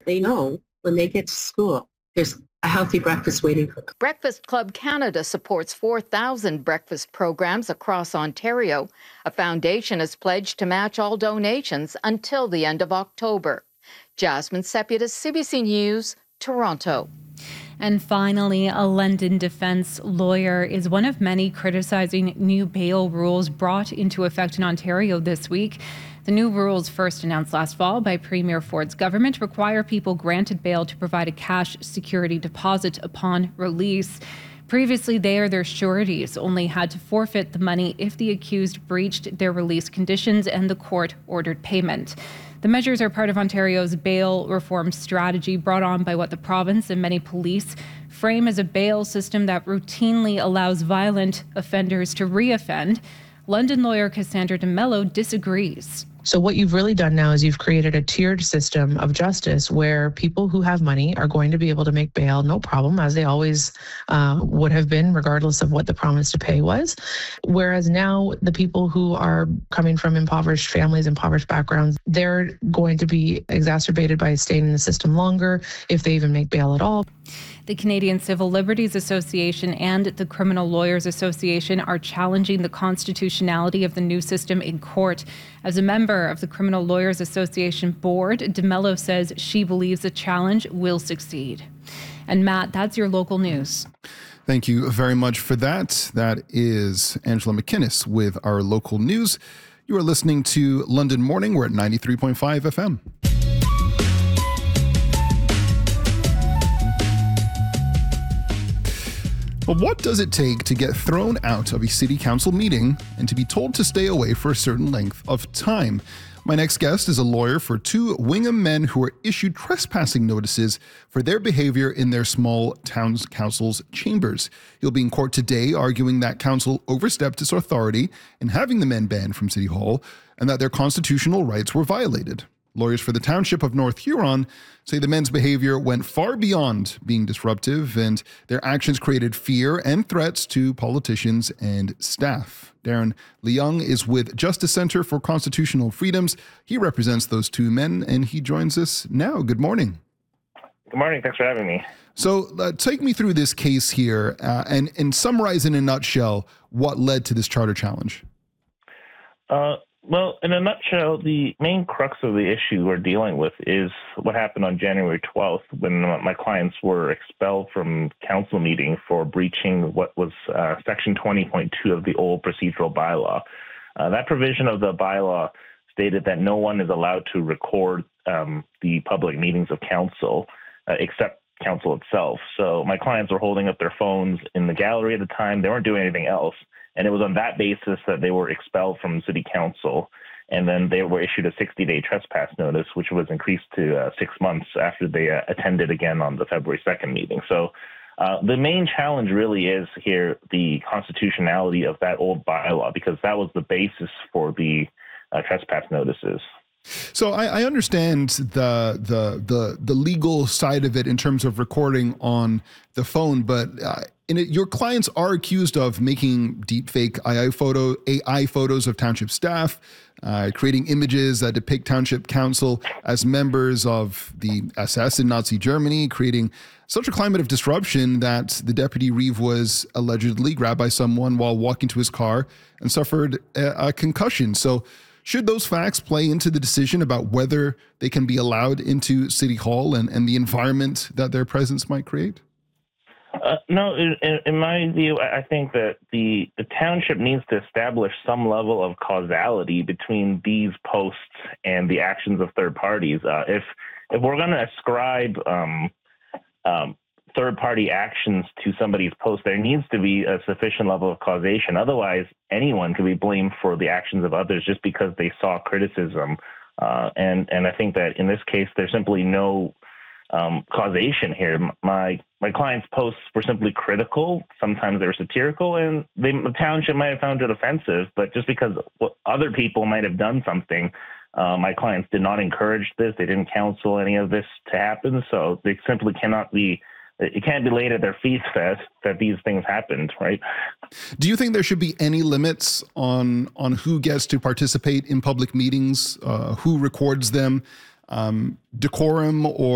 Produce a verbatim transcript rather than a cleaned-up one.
they know when they get to school, there's a healthy breakfast waiting for them. Breakfast Club Canada supports four thousand breakfast programs across Ontario. A foundation has pledged to match all donations until the end of October. Jasmine Sepidas, C B C News, Toronto. And finally, a London defence lawyer is one of many criticizing new bail rules brought into effect in Ontario this week. The new rules, first announced last fall by Premier Ford's government, require people granted bail to provide a cash security deposit upon release. Previously, they or their sureties only had to forfeit the money if the accused breached their release conditions and the court ordered payment. The measures are part of Ontario's bail reform strategy, brought on by what the province and many police frame as a bail system that routinely allows violent offenders to reoffend. London lawyer Cassandra De Mello disagrees. So what you've really done now is you've created a tiered system of justice where people who have money are going to be able to make bail, no problem, as they always uh, would have been, regardless of what the promise to pay was. Whereas now the people who are coming from impoverished families, impoverished backgrounds, they're going to be exacerbated by staying in the system longer, if they even make bail at all. The Canadian Civil Liberties Association and the Criminal Lawyers Association are challenging the constitutionality of the new system in court. As a member of the Criminal Lawyers Association board, De Mello says she believes the challenge will succeed. And Matt, that's your local news. Thank you very much for that. That is Angela McInnes with our local news. You are listening to London Morning. We're at ninety-three point five F M. But what does it take to get thrown out of a city council meeting and to be told to stay away for a certain length of time? My next guest is a lawyer for two Wingham men who were issued trespassing notices for their behavior in their small town council's chambers. He'll be in court today arguing that council overstepped its authority in having the men banned from City Hall and that their constitutional rights were violated. Lawyers for the township of North Huron say the men's behavior went far beyond being disruptive, and their actions created fear and threats to politicians and staff. Darren Leung is with Justice Center for Constitutional Freedoms. He represents those two men, and he joins us now. Good morning. Good morning. Thanks for having me. So uh, take me through this case here uh, and, and summarize in a nutshell what led to this charter challenge. Uh, Well, in a nutshell, the main crux of the issue we're dealing with is what happened on January twelfth when my clients were expelled from council meeting for breaching what was uh, Section twenty point two of the old procedural bylaw. Uh, that provision of the bylaw stated that no one is allowed to record um, the public meetings of council uh, except council itself. So my clients were holding up their phones in the gallery at the time. They weren't doing anything else. And it was on that basis that they were expelled from city council. And then they were issued a sixty-day trespass notice, which was increased to uh, six months after they uh, attended again on the February second meeting. So uh, the main challenge really is here the constitutionality of that old bylaw, because that was the basis for the uh, trespass notices. So I, I understand the, the the the legal side of it in terms of recording on the phone, but uh, in it, your clients are accused of making deepfake A I photo A I photos of township staff, uh, creating images that depict township council as members of the S S in Nazi Germany, creating such a climate of disruption that the deputy Reeve was allegedly grabbed by someone while walking to his car and suffered a, a concussion. So should those facts play into the decision about whether they can be allowed into City Hall and, and the environment that their presence might create? Uh, no, in, in my view, I think that the, the township needs to establish some level of causality between these posts and the actions of third parties. Uh, if if we're going to ascribe um, um, third-party actions to somebody's post, there needs to be a sufficient level of causation. Otherwise, anyone can be blamed for the actions of others just because they saw criticism. Uh, and and I think that in this case, there's simply no um, causation here. My my clients' posts were simply critical. Sometimes they were satirical, and they, the township might have found it offensive. But just because other people might have done something, uh, my clients did not encourage this. They didn't counsel any of this to happen. So they simply cannot be. It can't be laid at their feet that that these things happened, right? Do you think there should be any limits on on who gets to participate in public meetings, uh, who records them, um, decorum, or